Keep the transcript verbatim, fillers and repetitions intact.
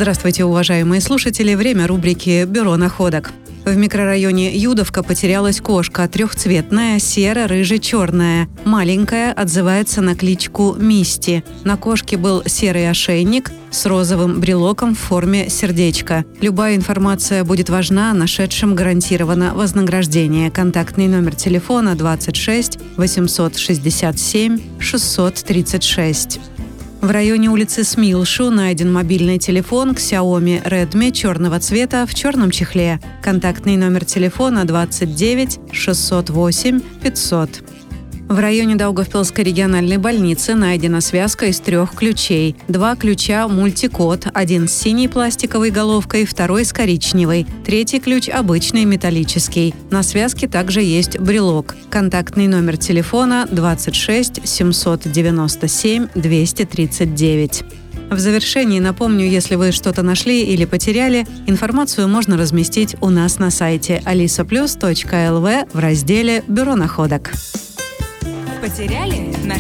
Здравствуйте, уважаемые слушатели. Время рубрики «Бюро находок». В микрорайоне Юдовка потерялась кошка, трехцветная, серо-рыже-черная. Маленькая, отзывается на кличку Мисти. На кошке был серый ошейник с розовым брелоком в форме сердечка. Любая информация будет важна, нашедшим гарантировано вознаграждение. Контактный номер телефона двадцать шесть восемьсот шестьдесят семь шестьсот тридцать шесть. В районе улицы Смилшу найден мобильный телефон Xiaomi Redmi черного цвета в черном чехле. Контактный номер телефона двадцать девять шестьсот восемь пятьсот. В районе Даугавпилской региональной больницы найдена связка из трех ключей. Два ключа мультикод, один с синей пластиковой головкой, второй с коричневой. Третий ключ обычный, металлический. На связке также есть брелок. Контактный номер телефона двадцать шесть семьсот девяносто семь двести тридцать девять. В завершении напомню, если вы что-то нашли или потеряли, информацию можно разместить у нас на сайте алисаплюс точка эл ви в разделе «Бюро находок». Потеряли? Нашли?